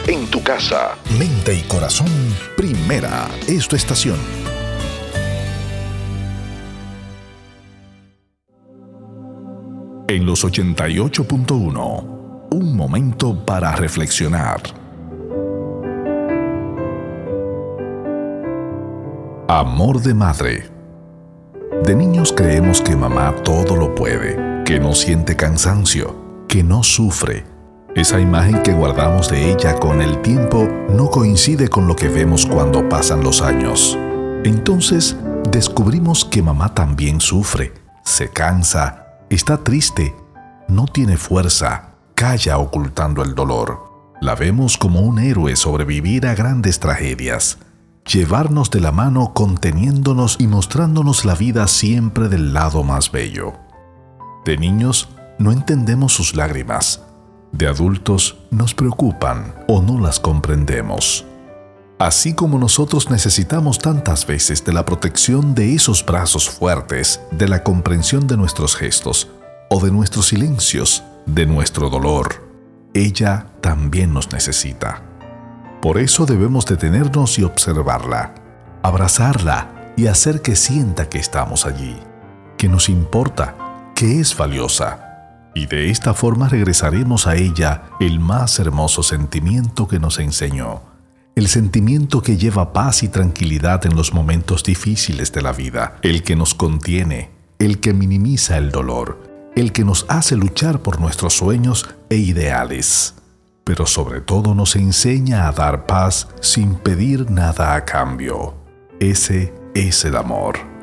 en tu casa. Mente y corazón, Primera es tu estación. En los 88.1, un momento para reflexionar. Amor de madre. De niños creemos que mamá todo lo puede, que no siente cansancio, que no sufre. Esa imagen que guardamos de ella con el tiempo no coincide con lo que vemos cuando pasan los años. Entonces, descubrimos que mamá también sufre, se cansa, está triste, no tiene fuerza, calla ocultando el dolor. La vemos como un héroe sobrevivir a grandes tragedias, llevarnos de la mano conteniéndonos y mostrándonos la vida siempre del lado más bello. De niños no entendemos sus lágrimas. De adultos nos preocupan o no las comprendemos. Así como nosotros necesitamos tantas veces de la protección de esos brazos fuertes, de la comprensión de nuestros gestos o de nuestros silencios, de nuestro dolor, ella también nos necesita. Por eso debemos detenernos y observarla, abrazarla y hacer que sienta que estamos allí, que nos importa, que es valiosa. Y de esta forma regresaremos a ella el más hermoso sentimiento que nos enseñó, el sentimiento que lleva paz y tranquilidad en los momentos difíciles de la vida, el que nos contiene, el que minimiza el dolor, el que nos hace luchar por nuestros sueños e ideales, pero sobre todo nos enseña a dar paz sin pedir nada a cambio. Ese es el amor.